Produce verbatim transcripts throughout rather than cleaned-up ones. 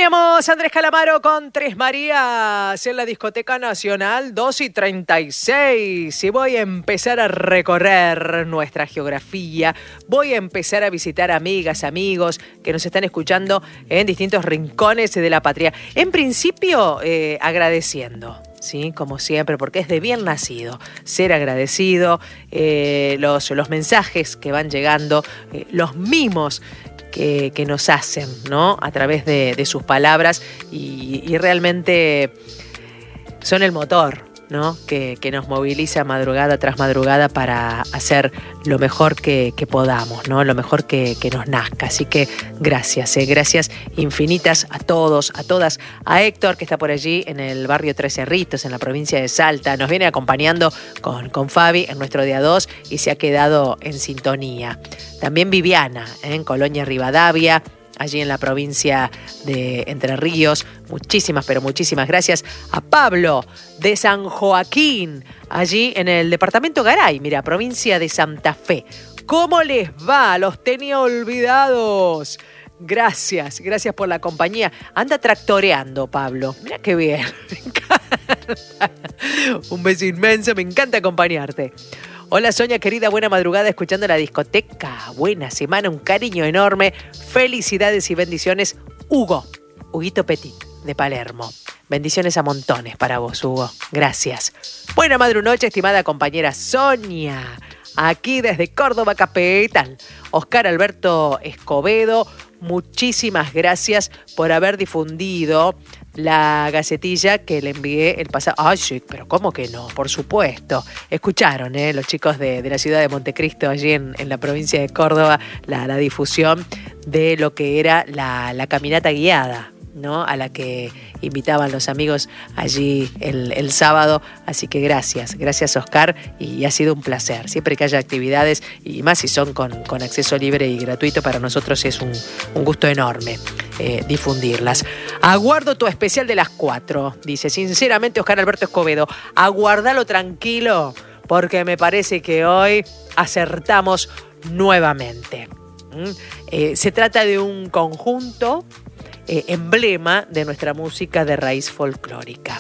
Teníamos a Andrés Calamaro con Tres Marías en la Discoteca Nacional, dos y treinta y seis. Y voy a empezar a recorrer nuestra geografía. Voy a empezar a visitar amigas, amigos que nos están escuchando en distintos rincones de la patria. En principio, eh, agradeciendo. Sí, como siempre, porque es de bien nacido ser agradecido, eh, los, los mensajes que van llegando, eh, los mimos que, que nos hacen, ¿no? A través de, de sus palabras y, y realmente son el motor, ¿no? Que, que nos moviliza madrugada tras madrugada para hacer lo mejor que, que podamos, ¿no? Lo mejor que, que nos nazca. Así que gracias, ¿eh? Gracias infinitas a todos, a todas. A Héctor, que está por allí en el barrio Tres Cerritos, en la provincia de Salta. Nos viene acompañando con, con Fabi en nuestro día dos y se ha quedado en sintonía. También Viviana, ¿eh? En Colonia Rivadavia, allí en la provincia de Entre Ríos. Muchísimas, pero muchísimas gracias a Pablo de San Joaquín, allí en el departamento Garay, mira, provincia de Santa Fe. ¿Cómo les va? Los tenía olvidados. Gracias, gracias por la compañía. Anda tractoreando, Pablo. Mira qué bien. Me encanta. Un beso inmenso, me encanta acompañarte. Hola Sonia querida, buena madrugada escuchando la discoteca. Buena semana, un cariño enorme. Felicidades y bendiciones, Hugo. Huguito Petit, de Palermo. Bendiciones a montones para vos, Hugo. Gracias. Buena madrunoche, estimada compañera Sonia. Aquí desde Córdoba capital. Oscar Alberto Escobedo, muchísimas gracias por haber difundido la gacetilla que le envié el pasado. Ay, sí, pero ¿cómo que no? Por supuesto. Escucharon, ¿eh? Los chicos de, de la ciudad de Montecristo, allí en, en la provincia de Córdoba, la, la difusión de lo que era la, la caminata guiada, ¿no? A la que invitaban los amigos allí el, el sábado. Así que gracias, gracias Oscar, y ha sido un placer. Siempre que haya actividades, y más si son con, con acceso libre y gratuito, para nosotros es un, un gusto enorme eh, difundirlas. Aguardo tu especial de las cuatro, dice sinceramente Oscar Alberto Escobedo. Aguardalo tranquilo, porque me parece que hoy acertamos nuevamente. ¿Mm? Eh, se trata de un conjunto Eh, emblema de nuestra música de raíz folclórica.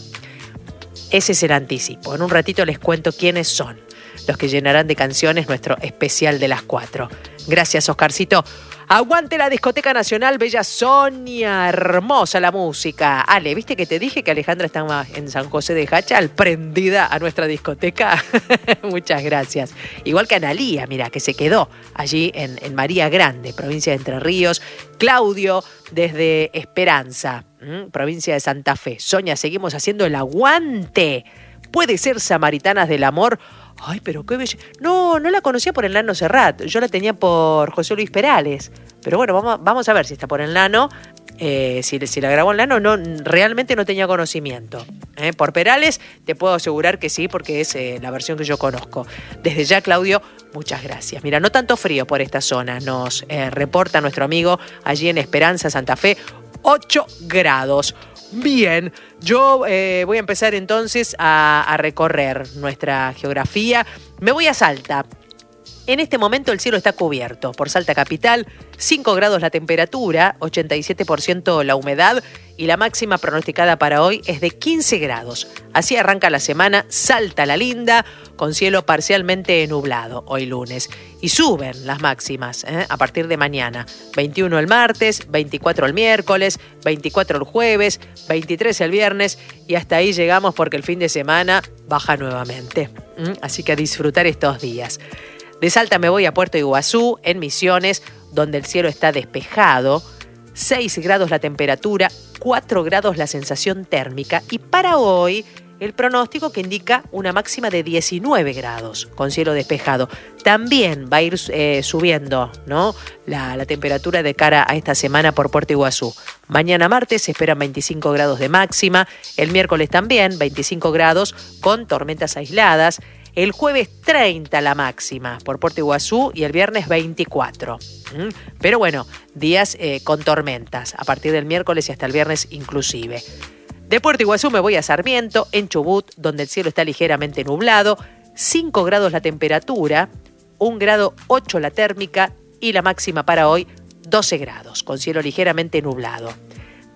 Ese es el anticipo. En un ratito les cuento quiénes son los que llenarán de canciones nuestro especial de las cuatro. Gracias, Oscarcito. Aguante la Discoteca Nacional, bella Sonia, hermosa la música. Ale, ¿viste que te dije que Alejandra estaba en San José de Jachal, prendida a nuestra discoteca? Muchas gracias. Igual que Analía, mira, que se quedó allí en, en María Grande, provincia de Entre Ríos. Claudio, desde Esperanza, ¿m? provincia de Santa Fe. Sonia, seguimos haciendo el aguante. Puede ser Samaritanas del Amor. Ay, pero qué bella. No, no la conocía por el Nano Serrat. Yo la tenía por José Luis Perales. Pero bueno, vamos, vamos a ver si está por el Nano. Eh, si, si la grabó el Nano, no, realmente no tenía conocimiento. ¿Eh? Por Perales te puedo asegurar que sí, porque es eh, la versión que yo conozco. Desde ya, Claudio, muchas gracias. Mira, no tanto frío por esta zona. Nos eh, reporta nuestro amigo allí en Esperanza, Santa Fe, ocho grados. Bien, yo eh, voy a empezar entonces a, a recorrer nuestra geografía. Me voy a Salta. En este momento el cielo está cubierto por Salta capital, cinco grados la temperatura, ochenta y siete por ciento la humedad y la máxima pronosticada para hoy es de quince grados. Así arranca la semana Salta la linda, con cielo parcialmente nublado hoy lunes. Y suben las máximas ¿eh? a partir de mañana. veintiuno el martes, veinticuatro el miércoles, veinticuatro el jueves, veintitrés el viernes y hasta ahí llegamos porque el fin de semana baja nuevamente. ¿Mm? Así que a disfrutar estos días. De Salta me voy a Puerto Iguazú, en Misiones, donde el cielo está despejado, seis grados la temperatura, cuatro grados la sensación térmica y para hoy el pronóstico que indica una máxima de diecinueve grados con cielo despejado. También va a ir eh, subiendo, ¿no? la, la temperatura de cara a esta semana por Puerto Iguazú. Mañana martes se esperan veinticinco grados de máxima, el miércoles también veinticinco grados con tormentas aisladas. El jueves treinta la máxima por Puerto Iguazú y el viernes veinticuatro. ¿Mm? Pero bueno, días eh, con tormentas a partir del miércoles y hasta el viernes inclusive. De Puerto Iguazú me voy a Sarmiento, en Chubut, donde el cielo está ligeramente nublado, cinco grados la temperatura, un grado ocho la térmica y la máxima para hoy doce grados, con cielo ligeramente nublado.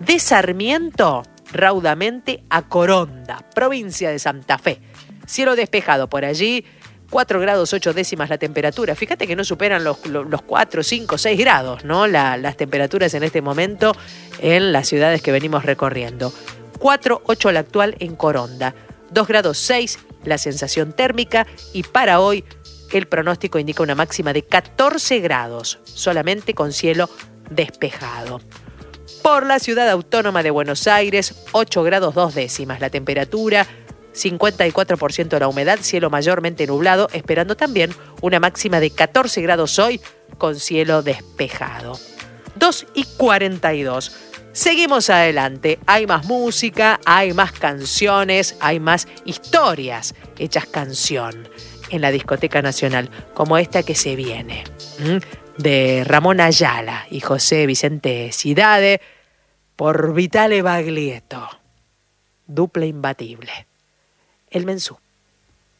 De Sarmiento, raudamente a Coronda, provincia de Santa Fe. Cielo despejado por allí, cuatro grados ocho décimas la temperatura. Fíjate que no superan los, los, los cuatro, cinco, seis grados, ¿no? La, las temperaturas en este momento en las ciudades que venimos recorriendo. cuatro, ocho la actual en Coronda, dos grados seis la sensación térmica y para hoy el pronóstico indica una máxima de catorce grados, solamente con cielo despejado. Por la ciudad autónoma de Buenos Aires, ocho grados dos décimas la temperatura, cincuenta y cuatro por ciento la humedad, cielo mayormente nublado, esperando también una máxima de catorce grados hoy con cielo despejado. dos y cuarenta y dos. Seguimos adelante, hay más música, hay más canciones, hay más historias hechas canción en la Discoteca Nacional, como esta que se viene, ¿m? de Ramón Ayala y José Vicente Cidade, por Vitale Baglietto, dupla imbatible, El Mensú.